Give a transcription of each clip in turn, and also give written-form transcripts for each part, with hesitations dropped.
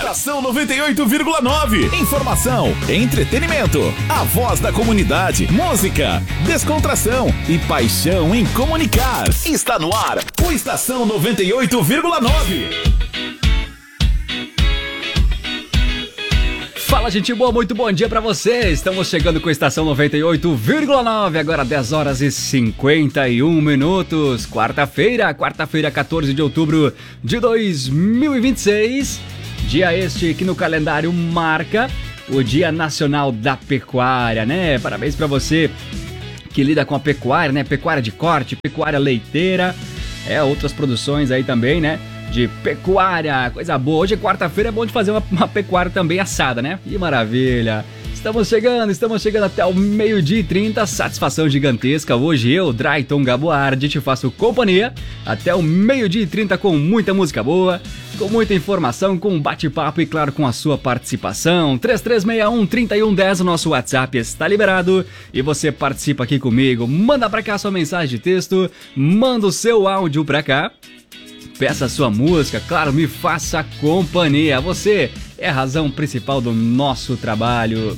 Estação 98,9. Informação, entretenimento, a voz da comunidade, música, descontração e paixão em comunicar. Está no ar o Estação 98,9. Fala, gente boa, muito bom dia pra você. Estamos chegando com a Estação 98,9, agora 10 horas e 51 minutos. Quarta-feira, 14 de outubro de 2026. Dia este que no calendário marca o Dia Nacional da Pecuária, né? Parabéns pra você que lida com a pecuária, né? Pecuária de corte, pecuária leiteira, outras produções aí também, né? De pecuária, coisa boa. Hoje é quarta-feira, é bom de fazer uma pecuária também assada, né? Que maravilha! Estamos chegando até o 12h30, satisfação gigantesca. Hoje eu, Drayton Gaboardi, te faço companhia até o 12h30 com muita música boa, com muita informação, com bate-papo e, claro, com a sua participação. 3361-3110, o nosso WhatsApp está liberado e você participa aqui comigo. Manda pra cá sua mensagem de texto, manda o seu áudio pra cá. Peça a sua música, claro, me faça companhia. Você é a razão principal do nosso trabalho.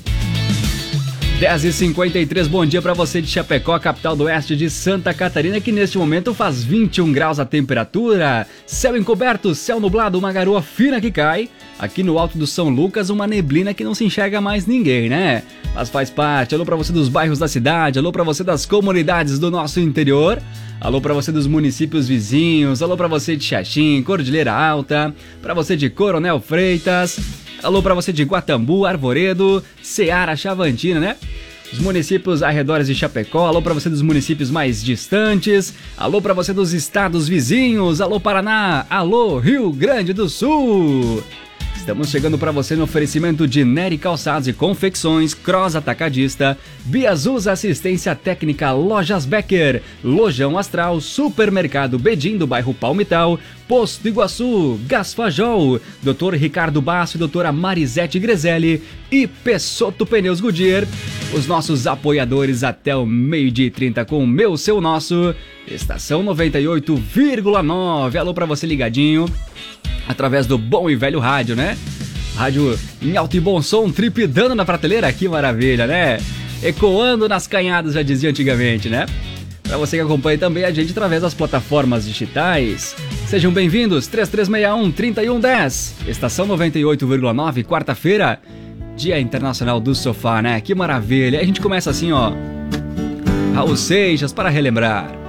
10h53, bom dia pra você de Chapecó, capital do oeste de Santa Catarina, que neste momento faz 21 graus a temperatura. Céu encoberto, céu nublado, uma garoa fina que cai. Aqui no alto do São Lucas, uma neblina que não se enxerga mais ninguém, né? Mas faz parte. Alô pra você dos bairros da cidade, alô pra você das comunidades do nosso interior. Alô pra você dos municípios vizinhos, alô pra você de Xaxim, Cordilheira Alta, pra você de Coronel Freitas, alô pra você de Guatambu, Arvoredo, Ceará, Chavantina, né? Os municípios arredores de Chapecó, alô pra você dos municípios mais distantes, alô pra você dos estados vizinhos, alô Paraná, alô Rio Grande do Sul. Estamos chegando para você no oferecimento de Nery Calçados e Confecções, Cross Atacadista, Biazus Assistência Técnica, Lojas Becker, Lojão Astral, Supermercado Bedim do bairro Palmital, Posto Iguaçu, Gasfajol, Dr. Ricardo Basso e doutora Marisete Grezelli e Pessotto Pneus Goodyear. Os nossos apoiadores até o 12h30 com o meu, seu, nosso, Estação 98,9. Alô para você ligadinho através do bom e velho rádio, né? Rádio em alto e bom som, tripidando na prateleira, que maravilha, né? Ecoando nas canhadas, já dizia antigamente, né? Para você que acompanha também a gente através das plataformas digitais. Sejam bem-vindos, 3361-3110, Estação 98,9, quarta-feira, Dia Internacional do Sofá, né? Que maravilha! A gente começa assim, ó, Raul Seixas para relembrar.